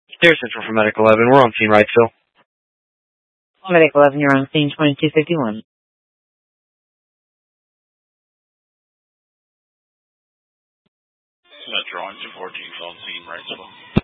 Air Central for Medic 11. We're on scene, Wrightsville. Medic 11, you're on scene 2251. Metro on 214 on scene, Wrightsville.